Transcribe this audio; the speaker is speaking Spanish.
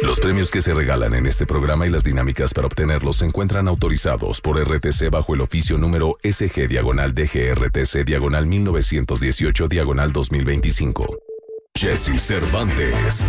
Los premios que se regalan en este programa y las dinámicas para obtenerlos se encuentran autorizados por RTC bajo el oficio número SG-DGRTC-1918-2025. Jesse Cervantes.